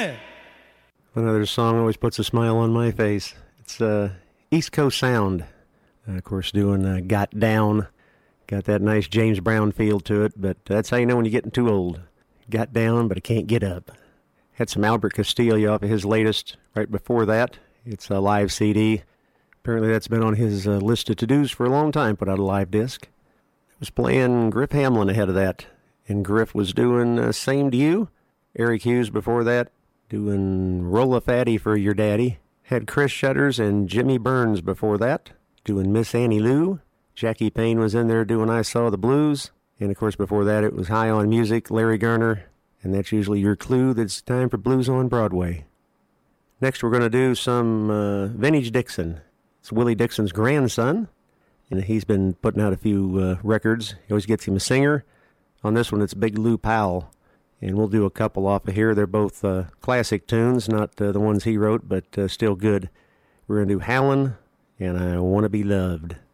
Jimmy! Another song always puts a smile on my face. It's East Coast Sound. Of course, doing Got Down. Got that nice James Brown feel to it, but that's how you know when you're getting too old. Got down, but I can't get up. Had some Albert Castillo off of his latest right before that. It's a live CD. Apparently that's been on his list of to-dos for a long time, put out a live disc. I was playing Griff Hamlin ahead of that, and Griff was doing Same to You. Eric Hughes before that, doing Roll a Fatty for Your Daddy. Had Chris Shutters and Jimmy Burns before that, doing Miss Annie Lou. Jackie Payne was in there doing I Saw the Blues. And of course before that it was High on Music, Larry Garner. And that's usually your clue that it's time for Blues on Broadway. Next we're going to do some Vintage Dixon. It's Willie Dixon's grandson, and he's been putting out a few records. He always gets him a singer. On this one, it's Big Lou Powell, and we'll do a couple off of here. They're both classic tunes, not the ones he wrote, but still good. We're going to do Howlin' and I Want to Be Loved.